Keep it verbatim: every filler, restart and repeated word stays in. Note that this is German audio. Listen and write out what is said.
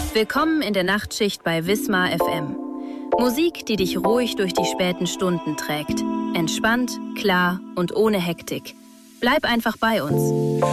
Willkommen in der Nachtschicht bei Wismar F M. Musik, die dich ruhig durch die späten Stunden trägt. Entspannt, klar und ohne Hektik. Bleib einfach bei uns.